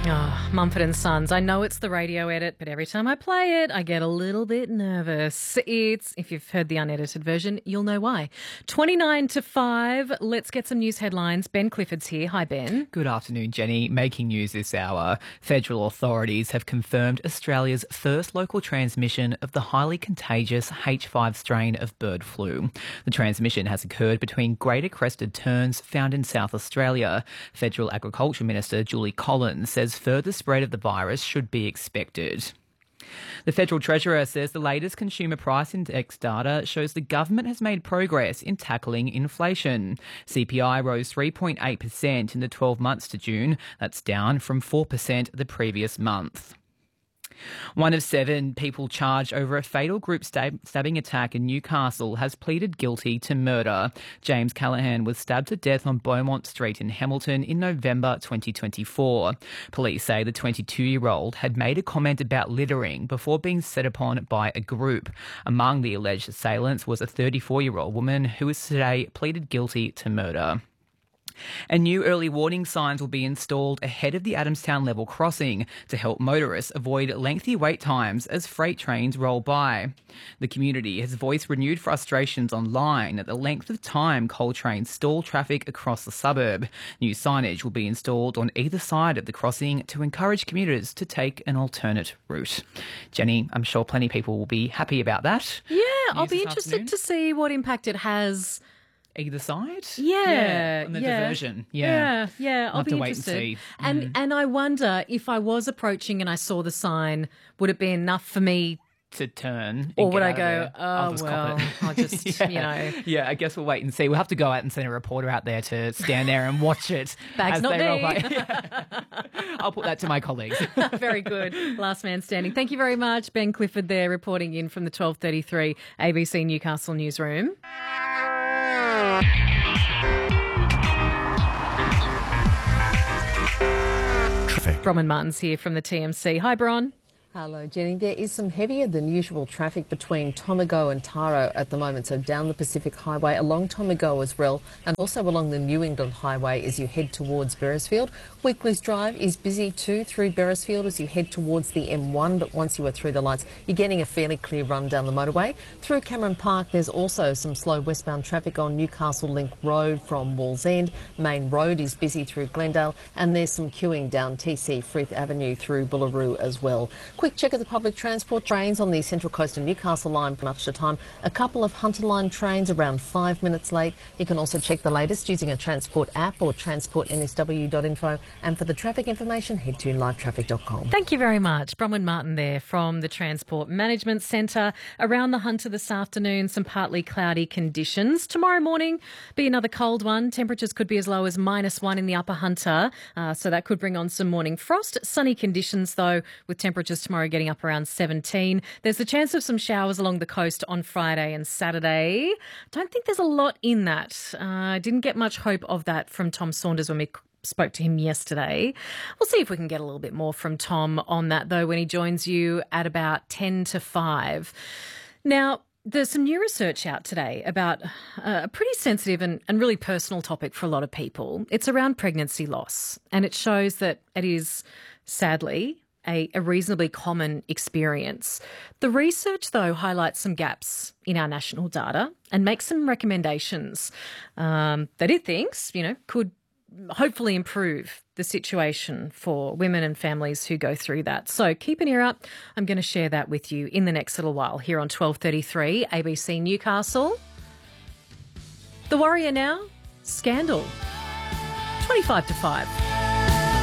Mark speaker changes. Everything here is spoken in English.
Speaker 1: Oh, Mumford and Sons. I know it's the radio edit, but every time I play it, I get a little bit nervous. If you've heard the unedited version, you'll know why. 29 to 5. Let's get some news headlines. Ben Clifford's here. Hi, Ben.
Speaker 2: Good afternoon, Jenny. Making news this hour. Federal authorities have confirmed Australia's first local transmission of the highly contagious H5 strain of bird flu. The transmission has occurred between greater crested terns found in South Australia. Federal Agriculture Minister Julie Collins says further spread of the virus should be expected. The Federal Treasurer says the latest consumer price index data shows the government has made progress in tackling inflation. CPI rose 3.8% in the 12 months to June. That's down from 4% the previous month. One of 7 people charged over a fatal group stabbing attack in Newcastle has pleaded guilty to murder. James Callaghan was stabbed to death on Beaumont Street in Hamilton in November 2024. Police say the 22-year-old had made a comment about littering before being set upon by a group. Among the alleged assailants was a 34-year-old woman who is today pleaded guilty to murder. And new early warning signs will be installed ahead of the Adamstown level crossing to help motorists avoid lengthy wait times as freight trains roll by. The community has voiced renewed frustrations online at the length of time coal trains stall traffic across the suburb. New signage will be installed on either side of the crossing to encourage commuters to take an alternate route. Jenny, I'm sure plenty of people will be happy about that.
Speaker 1: Yeah, I'll be interested to see what impact it has.
Speaker 2: Either side?
Speaker 1: Yeah.
Speaker 2: On the diversion.
Speaker 1: Yeah.
Speaker 2: I'll
Speaker 1: be
Speaker 2: have to wait
Speaker 1: interested.
Speaker 2: and see.
Speaker 1: And I wonder if I was approaching and I saw the sign, would it be enough for me
Speaker 2: to turn?
Speaker 1: Or would I
Speaker 2: out
Speaker 1: go,
Speaker 2: of there? I'll just cop it.
Speaker 1: I'll just,
Speaker 2: Yeah, I guess we'll wait and see. We'll have to go out and send a reporter out there to stand there and watch it.
Speaker 1: Bags
Speaker 2: as
Speaker 1: not
Speaker 2: they roll
Speaker 1: me.
Speaker 2: by. I'll put that to my colleagues.
Speaker 1: Very good. Last man standing. Thank you very much. Ben Clifford there reporting in from the 12:33 ABC Newcastle newsroom. Bronwyn Martin's here from the TMC. Hi, Bron.
Speaker 3: Hello, Jenny. There is some heavier than usual traffic between Tomago and Taro at the moment, so down the Pacific Highway, along Tomago as well, and also along the New England Highway as you head towards Beresfield. Weekly's Drive is busy too through Beresfield as you head towards the M1, but once you are through the lights, you're getting a fairly clear run down the motorway. Through Cameron Park, there's also some slow westbound traffic on Newcastle Link Road from Walls End. Main Road is busy through Glendale, and there's some queuing down TC Frith Avenue through Bullaroo as well. Quick check of the public transport trains on the Central Coast and Newcastle line for much of the time. A couple of Hunter Line trains around 5 minutes late. You can also check the latest using a Transport app or transportnsw.info. And for the traffic information, head to livetraffic.com.
Speaker 1: Thank you very much. Bronwyn Martin there from the Transport Management Centre. Around the Hunter this afternoon, some partly cloudy conditions. Tomorrow morning, be another cold one. Temperatures could be as low as -1 in the upper Hunter, so that could bring on some morning frost. Sunny conditions, though, with temperatures tomorrow getting up around 17. There's the chance of some showers along the coast on Friday and Saturday. Don't think there's a lot in that. Didn't get much hope of that from Tom Saunders when we spoke to him yesterday. We'll see if we can get a little bit more from Tom on that, though, when he joins you at about 10 to 5. Now, there's some new research out today about a pretty sensitive and really personal topic for a lot of people. It's around pregnancy loss, and it shows that it is, sadly, a reasonably common experience. The research, though, highlights some gaps in our national data and makes some recommendations that it thinks, could hopefully improve the situation for women and families who go through that. So keep an ear up. I'm going to share that with you in the next little while here on 12:33 ABC Newcastle. The Warrior now, Scandal. 25 to 5.